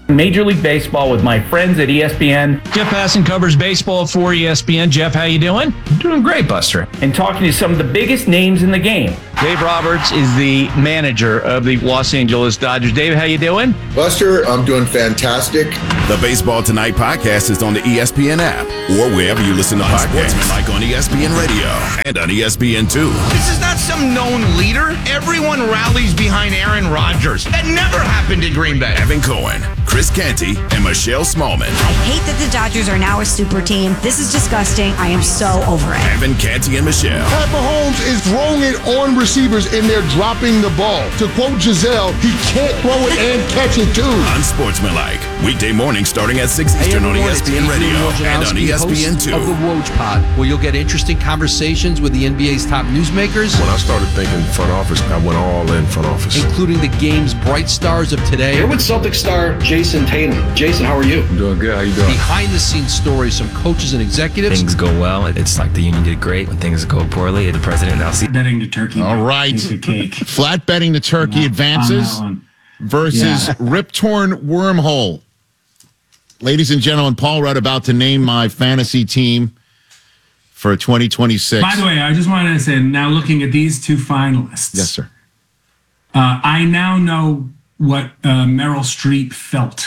Major League Baseball with my friends at ESPN. Jeff Passan covers baseball for ESPN. Jeff, how you doing? Doing great, Buster. And talking to some of the biggest names in the game. Dave Roberts is the manager of the Los Angeles Dodgers. Dave, how you doing? Buster, I'm doing fantastic. The Baseball Tonight podcast is on the ESPN app or wherever you listen to podcasts, like on ESPN Radio and on ESPN2. This is not some known leader. Everyone rallies behind Aaron Rodgers. That never happened in Green Bay. Evan Cohen, Chris Canty, and Michelle Smallman. I hate that the Dodgers are now a super team. This is disgusting. I am so over it. Evan, Canty, and Michelle. Pat Mahomes is throwing it on receivers and they're dropping the ball. To quote Giselle, he can't throw it and catch it too. Unsportsmanlike. Weekday morning starting at 6 Eastern on ESPN Radio and on ESPN2. Of the Woj Pod, where you'll get interesting conversations with the NBA's top newsmakers. When I started thinking front office, I went all in front office. Including the game's bright stars of today. Here with Celtic star Jason Tatum. Jason, how are you? I'm doing good. How you doing? Behind-the-scenes stories from coaches and executives. Things go well. It's like the union did great. When things go poorly, the president now sees. Betting the turkey. All right. Cake. Flat betting the turkey advances versus Rip-Torn Wormhole. Ladies and gentlemen, Paul Rudd about to name my fantasy team for 2026. By the way, I just wanted to say, now looking at these two finalists. Yes, sir. I now know what Meryl Streep felt.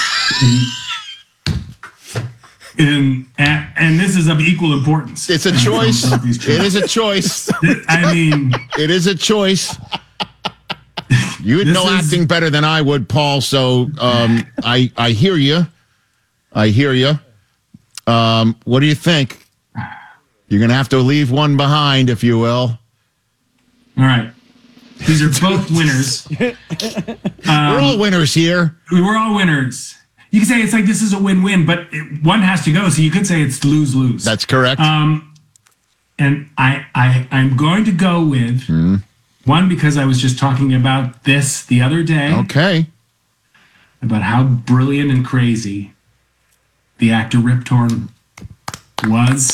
And this is of equal importance. It's a choice. It is a choice. I mean, it is a choice. You would know acting better than I would, Paul. So I hear you. I hear you. What do you think? You're going to have to leave one behind, if you will. All right. These are both winners. We're all winners here. We're all winners. You can say it's like this is a win-win, but one has to go, so you could say it's lose-lose. That's correct. And I'm going to go with one because I was just talking about this the other day. Okay. About how brilliant and crazy the actor Rip Torn was.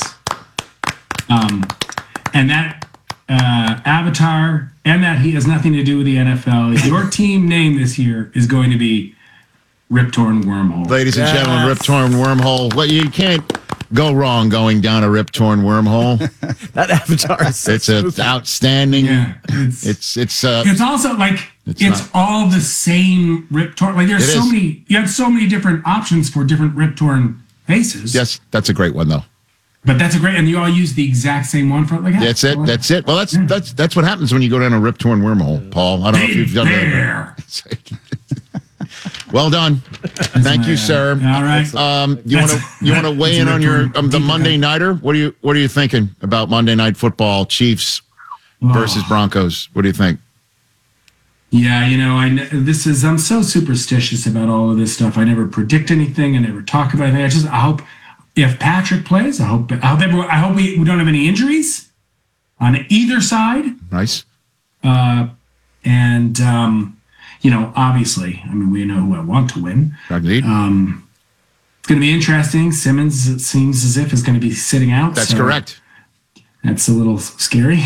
And that Avatar, and that he has nothing to do with the NFL. Your team name this year is going to be Rip Torn Wormhole. Ladies and gentlemen, Rip Torn Wormhole. Well, you can't go wrong going down a Rip Torn Wormhole. That Avatar is it's outstanding. Yeah, it's also like it's all the same Rip Torn. Like there's so many. You have so many different options for different Rip Torn faces. Yes, that's a great one though. But that's a great, and you all use the exact same one for like. That's it. That's it. Well, that's what happens when you go down a Rip Torn Wormhole, Paul. I don't know if you've done that. Well done. Thank you, sir. All right. You want to weigh in on your the Monday Nighter? What are you thinking about Monday Night Football? Chiefs versus Broncos. What do you think? Yeah, I'm so superstitious about all of this stuff. I never predict anything. I never talk about anything. I hope if Patrick plays, I hope we don't have any injuries on either side. Nice. Obviously, we know who I want to win. Indeed. It's going to be interesting. Simmons, it seems as if, is going to be sitting out. That's correct. That's a little scary.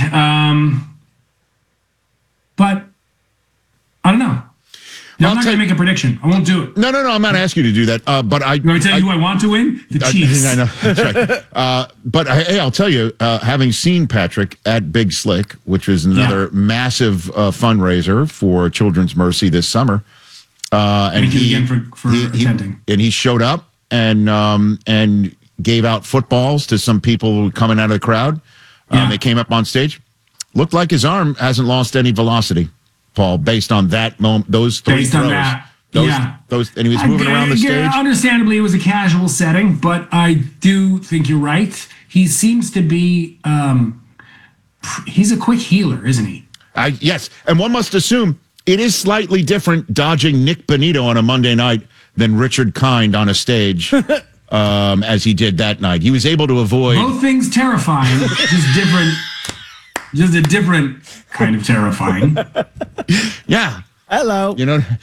But I don't know. I'm not going to make a prediction. I won't do it. No. I'm not asking you to do that. But Let me tell you who I want to win? The Chiefs. I know. That's right. But hey, I'll tell you, having seen Patrick at Big Slick, which was another massive fundraiser for Children's Mercy this summer, and he showed up and gave out footballs to some people coming out of the crowd. They came up on stage. Looked like his arm hasn't lost any velocity, Paul, based on that moment, those three throws. And he was moving around the stage. Understandably, it was a casual setting, but I do think you're right. He seems to be, he's a quick healer, isn't he? Yes, and one must assume it is slightly different dodging Nick Bonito on a Monday night than Richard Kind on a stage, as he did that night. He was able to avoid... Both things terrifying, just different... Just a different kind of terrifying. Yeah. Hello.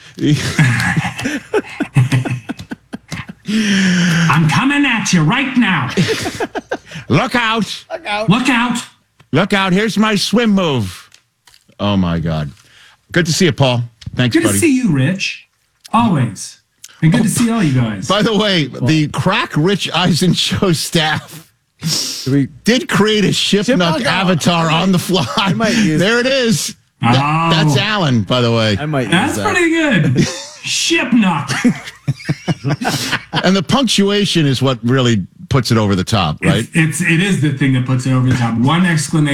I'm coming at you right now. Look out. Look out. Look out. Look out. Here's my swim move. Oh, my God. Good to see you, Paul. Thanks, buddy. Good to see you, Rich. Always. And good to see all you guys. By the way, the Crack Rich Eisen Show staff did create a Shipnuck avatar on the fly. There it is. That's Alan, by the way. That's pretty good. Shipnuck. And the punctuation is what really puts it over the top, right? It is the thing that puts it over the top. One exclamation